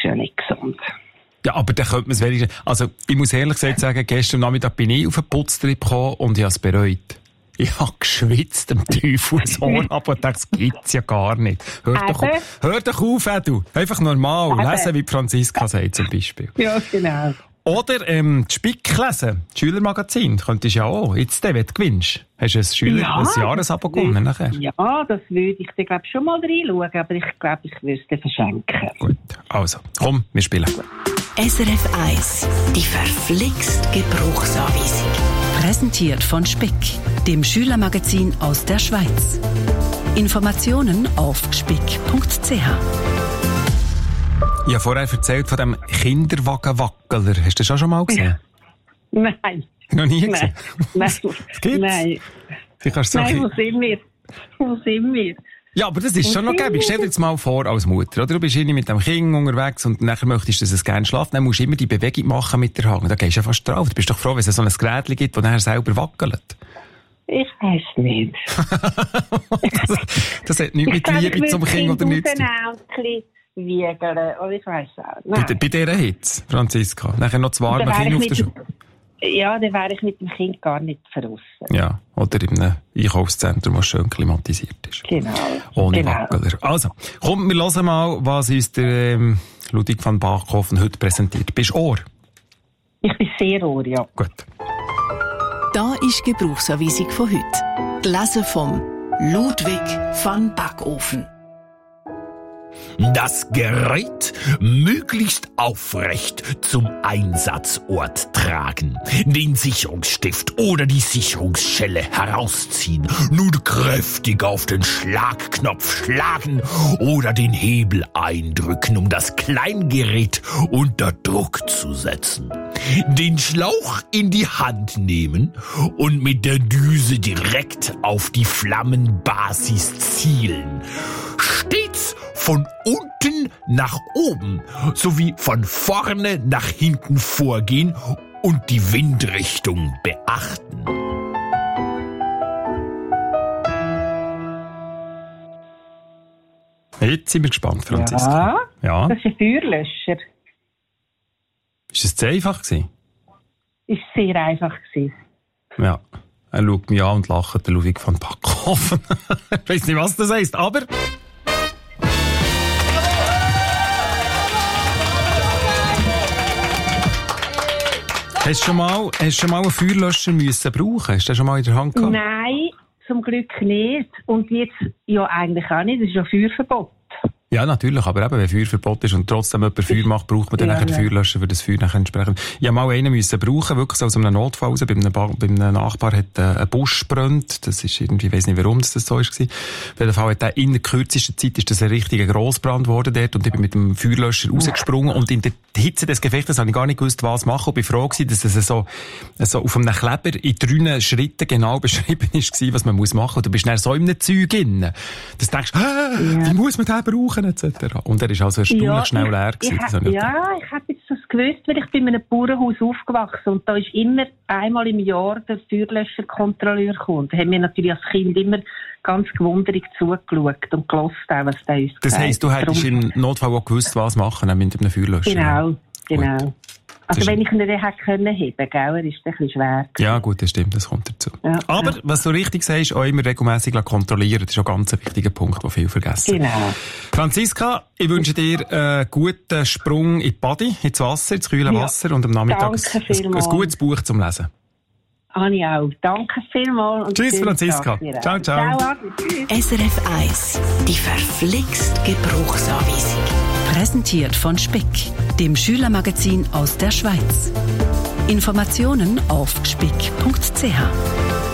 ja nicht gesund. Ja, aber dann könnte man es wenigstens... Also, ich muss ehrlich gesagt sagen, gestern Nachmittag bin ich auf einen Putztrip gekommen und ich habe es bereut. Ich habe geschwitzt, dem Teufel ins Ohr ab und dachte, das gibt's ja gar nicht. Hör doch auf, Edu. Einfach normal. Lesen, wie Franziska sagt, zum Beispiel. Ja, genau. Oder, die Spick lesen. Das Schülermagazin. Könntest du ja auch. Jetzt, wenn du gewinnst. Hast du ein Jahresabo gewonnen nachher? Ja, das würde ich dir, glaube ich, schon mal reinschauen. Aber ich glaube, ich würde es dir verschenken. Gut. Also, komm, wir spielen. SRF 1. Die verflixt Gebrauchsanweisung. Präsentiert von Spick, dem Schülermagazin aus der Schweiz. Informationen auf spick.ch. Ich habe vorher erzählt von dem Kinderwagenwackeler. Hast du das schon mal gesehen? Nein. Noch nie gesehen? Nein. Nein. Nein, wo sind wir? Ja, aber das ist schon noch gäbig. Stell dir jetzt mal vor, als Mutter, oder? Du bist irgendwie mit dem Kind unterwegs und nachher möchtest du, dass es gerne schlaft. Dann musst du immer die Bewegung machen mit der Hand. Da gehst du ja fast drauf. Du bist doch froh, wenn es so ein Gerät gibt, das nachher selber wackelt. Ich weiß nicht. das hat nichts mit Liebe zum Kind oder nichts zu tun. Wiegeln, oder ich weiss auch. Nein. Bei dieser Hitze, Franziska. Nachher noch zu warm Kind auf der Schuhe. Ja, dann wäre ich mit dem Kind gar nicht draussen. Ja, oder in einem Einkaufszentrum, das schön klimatisiert ist. Genau. Ohne Wackeler. Also, komm, wir hören mal, was uns der Ludwig van Bachhofen heute präsentiert. Bist du Ohr? Ich bin sehr Ohr, ja. Gut. Da ist die Gebrauchsanweisung von heute. Gelesen vom Ludwig van Bachhofen. Das Gerät möglichst aufrecht zum Einsatzort tragen, den Sicherungsstift oder die Sicherungsschelle herausziehen, nun kräftig auf den Schlagknopf schlagen oder den Hebel eindrücken, um das Kleingerät unter Druck zu setzen. Den Schlauch in die Hand nehmen und mit der Düse direkt auf die Flammenbasis zielen. Stets von unten nach oben sowie von vorne nach hinten vorgehen und die Windrichtung beachten. Jetzt sind wir gespannt, Franziska. Ja. Das ist ein Feuerlöscher. Ist es zu einfach gewesen? Ist sehr einfach gewesen. Ja. Er schaut mich an und lacht, der Ludwig van Bachhofen. Ich weiss nicht, was das heisst, aber... Hast du schon mal einen Feuerlöscher müssen brauchen? Hast du den schon mal in der Hand gehabt? Nein, zum Glück nicht. Und jetzt ja eigentlich auch nicht. Das ist ja Feuerverbot. Ja, natürlich, aber eben, wenn Feuerverbot ist und trotzdem jemand Feuer macht, braucht man dann nachher den Feuerlöscher für das Feuer nachher entsprechend. Ich habe mal einen müssen brauchen, wirklich so aus einem Notfall raus. Bei einem Nachbar hat ein Busch gebrannt. Das ist irgendwie, ich weiss nicht, warum das so ist. Auf jeden Fall hat in der kürzesten Zeit ist das ein richtiger Grossbrand geworden dort und ich bin mit dem Feuerlöscher rausgesprungen und in der Hitze des Gefechtes habe ich gar nicht gewusst, was machen. Und bin froh gewesen, dass es so auf einem Kleber in 3 Schritten genau beschrieben ist, was man muss machen. Und du bist dann so in einem Zeug drin. Dass du denkst, wie muss man den brauchen, etc. Und er ist also erstaunlich schnell leer gewesen. Ich habe jetzt das gewusst, weil ich bin in einem Bauernhaus aufgewachsen und da ist immer einmal im Jahr der Feuerlöscherkontrolleur gekommen. Da haben wir natürlich als Kind immer ganz gewundert zugeschaut und gehört, was der uns gesagt. Das heisst, du hättest im Notfall auch gewusst, was machen mit einem Feuerlöscher? Genau. Gut. Also wenn ich ihn nicht hätte können heben, gell, ist das ein bisschen schwer. Ja gut, das stimmt, das kommt dazu. Ja, aber, was du richtig sagst, auch immer regelmässig kontrollieren, das ist auch ein ganz wichtiger Punkt, den viele vergessen. Genau. Franziska, ich wünsche dir einen guten Sprung in die Body, ins Wasser, ins kühle Wasser und am Nachmittag ein gutes Buch zum Lesen. Habe ich auch. Danke vielmals. Tschüss, Franziska. Ciao, ciao. SRF 1, die verflixt Gebrauchsanweisung. Präsentiert von Spick, dem Schülermagazin aus der Schweiz. Informationen auf spick.ch.